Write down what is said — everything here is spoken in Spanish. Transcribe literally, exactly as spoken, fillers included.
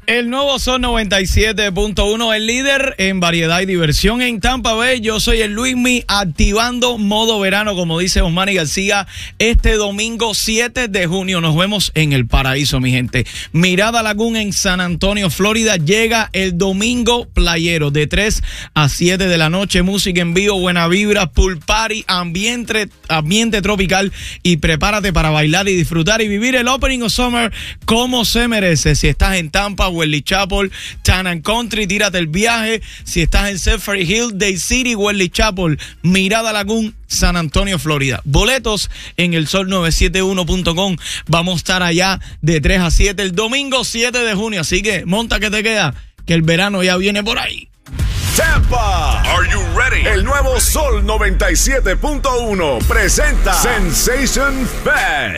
El nuevo Sol noventa y siete punto uno, el líder en variedad y diversión en Tampa Bay. Yo soy el Luismi, activando modo verano, como dice Osmani García. Este domingo siete de junio nos vemos en el paraíso, mi gente. Mirada Lagoon en San Antonio, Florida. Llega el domingo playero de tres a siete de la noche. Música en vivo, buena vibra, pool party, ambiente, ambiente tropical. Y prepárate para bailar y disfrutar y vivir el Opening of Summer como se merece. Si estás en Tampa, Wesley Chapel, Town and Country, tírate el viaje. Si estás en Zephyr Hill, Day City, Wesley Chapel, Mirada Lagoon, San Antonio, Florida. Boletos en el sol novecientos setenta y uno punto com. Vamos a estar allá de tres a siete el domingo siete de junio. Así que monta que te queda, que el verano ya viene por ahí. Tampa, are you ready? El nuevo Sol noventa y siete punto uno presenta Sensation Fest.